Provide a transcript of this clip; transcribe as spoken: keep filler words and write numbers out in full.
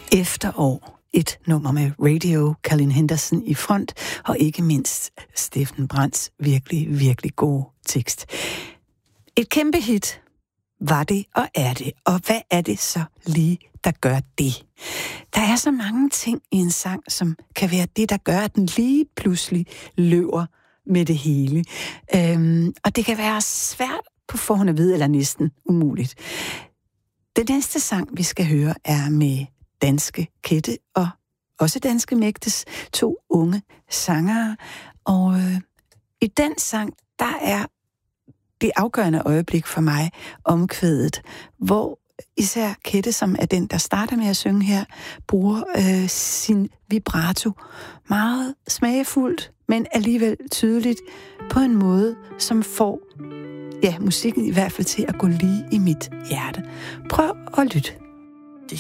Efterår. Et nummer med Radio, Colin Henderson i front, og ikke mindst Steffen Brandts virkelig, virkelig gode tekst. Et kæmpe hit var det, og er det. Og hvad er det så lige, der gør det? Der er så mange ting i en sang, som kan være det, der gør, at den lige pludselig løber med det hele. Øhm, og det kan være svært på forhånd at vide, eller næsten umuligt. Den næste sang, vi skal høre, er med danske Kette og også danske Mægtes, to unge sangere. Og øh, i den sang, der er det afgørende øjeblik for mig omkvædet, hvor især Kette, som er den, der starter med at synge her, bruger øh, sin vibrato meget smagfuldt, men alligevel tydeligt på en måde, som får ja, musikken i hvert fald til at gå lige i mit hjerte. Prøv at lytte.